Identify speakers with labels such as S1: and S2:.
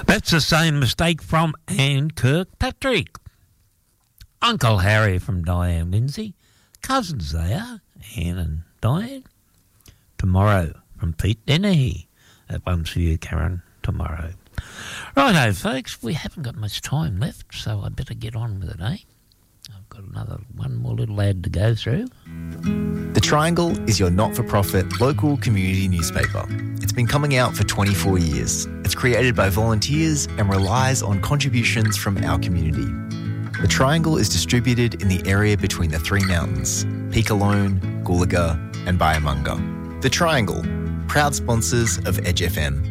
S1: That's the same mistake from Anne Kirkpatrick. Uncle Harry from Diane Lindsay. Cousins they are, Anne and Diane. Tomorrow from Pete Dennehy. That one's for you, Karen, tomorrow. Righto, folks, we haven't got much time left, so I better get on with it, eh? I've got one more little ad to go through.
S2: The Triangle is your not-for-profit local community newspaper. It's been coming out for 24 years. It's created by volunteers and relies on contributions from our community. The Triangle is distributed in the area between the three mountains, Peak Alone, Goolaga and Byamunga. The Triangle, proud sponsors of Edge FM.